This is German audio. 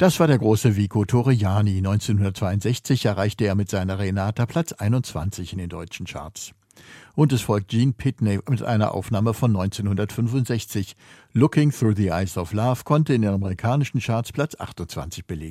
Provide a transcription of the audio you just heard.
Das war der große Vico Torriani. 1962 erreichte er mit seiner Renata Platz 21 in den deutschen Charts. Und es folgt Gene Pitney mit einer Aufnahme von 1965. Looking Through the Eyes of Love konnte in den amerikanischen Charts Platz 28 belegen.